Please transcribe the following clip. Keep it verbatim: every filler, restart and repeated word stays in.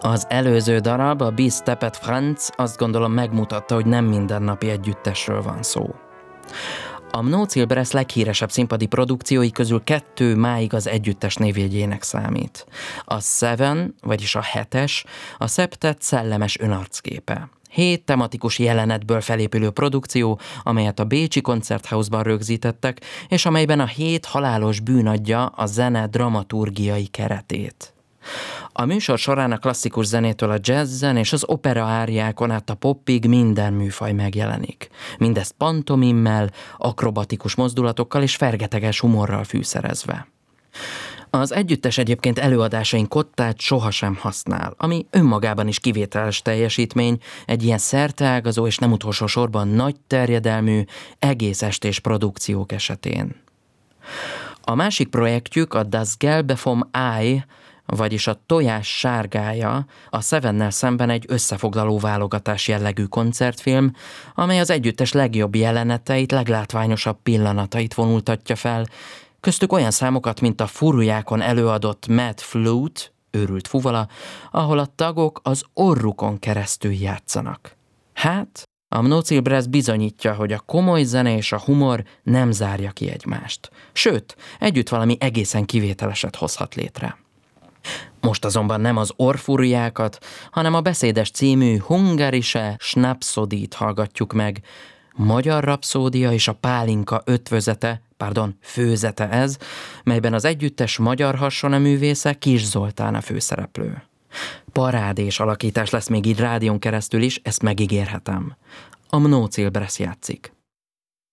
Az előző darab, a Bis Tepet Franz, azt gondolom megmutatta, hogy nem mindennapi együttesről van szó. A Mnócil Bress leghíresebb színpadi produkciói közül kettő máig az együttes névjegyének számít. A Seven, vagyis a hetes, a szeptet szellemes önarcképe. Hét tematikus jelenetből felépülő produkció, amelyet a bécsi Konzerthausban rögzítettek, és amelyben a hét halálos bűn adja a zene dramaturgiai keretét. A műsor során a klasszikus zenétől a jazzen és az opera áriákon át a popig minden műfaj megjelenik. Mindezt pantomimmel, akrobatikus mozdulatokkal és fergeteges humorral fűszerezve. Az együttes egyébként előadásain kottát sohasem használ, ami önmagában is kivételes teljesítmény egy ilyen szerteágazó és nem utolsó sorban nagy terjedelmű, egész estés produkciók esetén. A másik projektjük a Das Gelbe vom Ei, vagyis a tojás sárgája, a Sevennel szemben egy összefoglaló válogatás jellegű koncertfilm, amely az együttes legjobb jeleneteit, leglátványosabb pillanatait vonultatja fel, köztük olyan számokat, mint a furujákon előadott Mad Flute, őrült fuvala, ahol a tagok az orrukon keresztül játszanak. Hát, a Mnócil Bress bizonyítja, hogy a komoly zene és a humor nem zárja ki egymást. Sőt, együtt valami egészen kivételeset hozhat létre. Most azonban nem az orrfúriákat, hanem a beszédes című Hungarische Schnapsodit hallgatjuk meg. Magyar rapszódia és a pálinka ötvözete, pardon, főzete ez, melyben az együttes magyar hassoneművésze Kis Zoltán a főszereplő. Parádés alakítás lesz még így rádión keresztül is, ezt megígérhetem. A Mnócil Bress játszik.